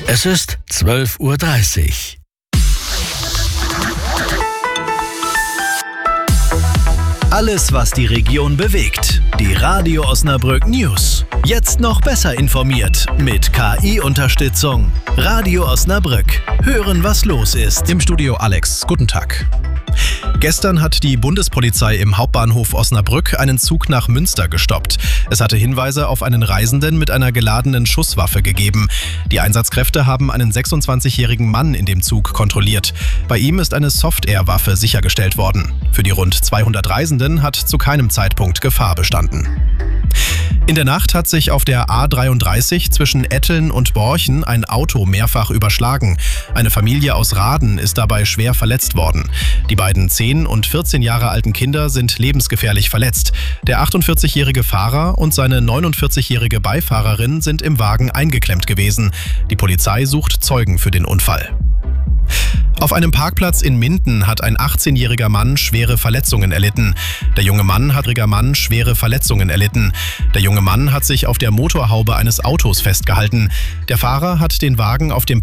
Es ist 12:30 Uhr. Alles, was die Region bewegt. Die Radio Osnabrück News. Jetzt noch besser informiert mit KI-Unterstützung. Radio Osnabrück. Hören, was los ist. Im Studio Alex. Guten Tag. Gestern hat die Bundespolizei im Hauptbahnhof Osnabrück einen Zug nach Münster gestoppt. Es hatte Hinweise auf einen Reisenden mit einer geladenen Schusswaffe gegeben. Die Einsatzkräfte haben einen 26-jährigen Mann in dem Zug kontrolliert. Bei ihm ist eine Soft-Air-Waffe sichergestellt worden. Für die rund 200 Reisenden hat zu keinem Zeitpunkt Gefahr bestanden. In der Nacht hat sich auf der A33 zwischen Etteln und Borchen ein Auto mehrfach überschlagen. Eine Familie aus Rahden ist dabei schwer verletzt worden. Die beiden 10 und 14 Jahre alten Kinder sind lebensgefährlich verletzt. Der 48-jährige Fahrer und seine 49-jährige Beifahrerin sind im Wagen eingeklemmt gewesen. Die Polizei sucht Zeugen für den Unfall. Auf einem Parkplatz in Minden hat ein 18-jähriger Mann schwere Verletzungen erlitten. Der junge Mann hat sich auf der Motorhaube eines Autos festgehalten. Der Fahrer hat den Wagen auf dem